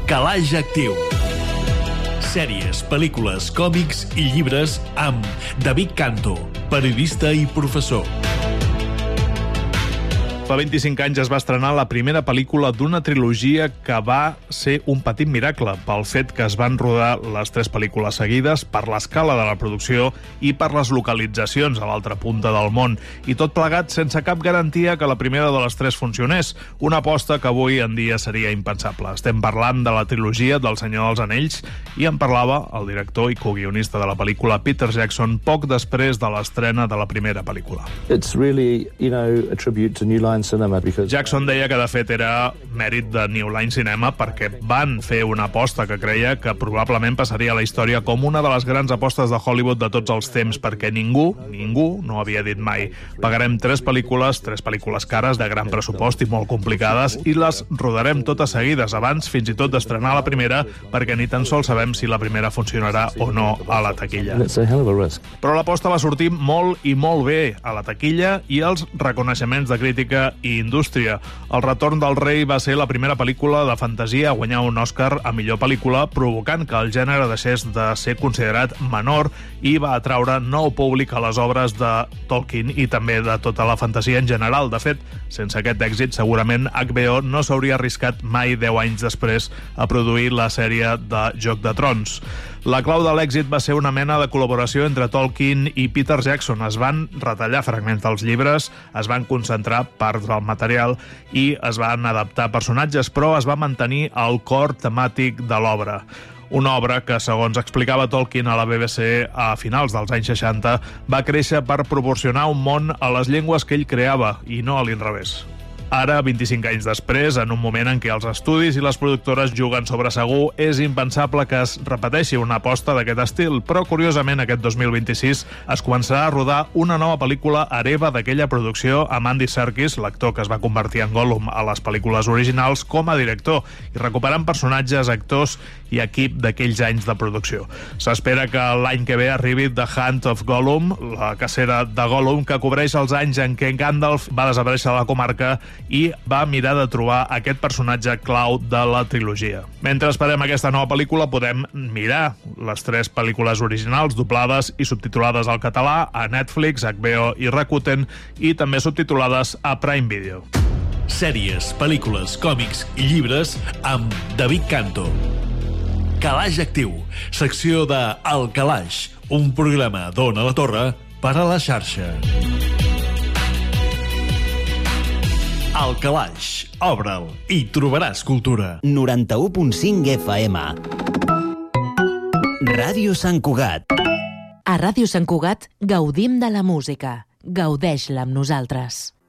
Calaix Actiu. Sèries, pel·lícules, còmics i llibres amb David Canto, periodista i professor. Fa 25 anys es va estrenar la primera pel·lícula d'una trilogia que va ser un petit miracle pel fet que es van rodar les 3 pel·lícules seguides, per l'escala de la producció i per les localitzacions a l'altra punta del món. I tot plegat sense cap garantia que la primera de les 3 funcionés, una aposta que avui en dia seria impensable. Estem parlant de la trilogia del Senyor dels Anells i en parlava el director i coguionista de la pel·lícula Peter Jackson poc després de l'estrena de la primera pel·lícula. It's really, a tribute to New Line Cinema because Jackson deia que de fet era mèrit de New Line Cinema perquè van fer una aposta que creia que probablement passaria a la història com una de les grans apostes de Hollywood de tots els temps, perquè ningú no havia dit mai: pagarem 3 pel·lícules cares, de gran pressupost i molt complicades, i les rodarem totes seguides, abans fins i tot d'estrenar la primera, perquè ni tan sols sabem si la primera funcionarà o no a la taquilla. it's a hell of a risk. Però l'aposta va sortir molt i molt bé a la taquilla i els reconeixements de crítica i indústria. El retorn del rei va ser la primera pel·lícula de fantasia a guanyar un Oscar a millor pel·lícula, provocant que el gènere deixés de ser considerat menor i va atraure nou públic a les obres de Tolkien i també de tota la fantasia en general. De fet, sense aquest èxit, segurament HBO no s'hauria arriscat mai 10 anys després a produir la sèrie de Joc de Trons. La clau de l'èxit va ser una mena de col·laboració entre Tolkien i Peter Jackson. Es van retallar fragments dels llibres, es van concentrar parts del material i es van adaptar personatges, però es va mantenir el cor temàtic de l'obra. Una obra que, segons explicava Tolkien a la BBC a finals dels anys 60, va créixer per proporcionar un món a les llengües que ell creava i no a l'inrevés. Ara, 25 anys després, en un moment en què els estudis i les productores juguen sobre segur, és impensable que es repeteixi una aposta d'aquest estil, però curiosament aquest 2026 es començarà a rodar una nova pel·lícula hereva d'aquella producció amb Andy Serkis, l'actor que es va convertir en Gollum a les pel·lícules originals, com a director, i recuperant personatges, actors i equip d'aquells anys de producció. S'espera que l'any que ve arribi The Hunt of Gollum, la cacera de Gollum, que cobreix els anys en què Gandalf va desaparèixer de la comarca i va mirar de trobar aquest personatge clau de la trilogia. Mentre esperem aquesta nova pel·lícula, podem mirar les 3 pel·lícules originals doblades i subtitulades al català a Netflix, HBO i Rakuten, i també subtitulades a Prime Video. Sèries, pel·lícules, còmics i llibres amb David Canto. Calaix Actiu, secció de El Calaix, un programa d'Ona la Torre per a la xarxa. El Calaix, obre'l i trobaràs cultura. 91.5 FM. Ràdio Sant Cugat. A Ràdio Sant Cugat gaudim de la música. Gaudeix-la amb nosaltres.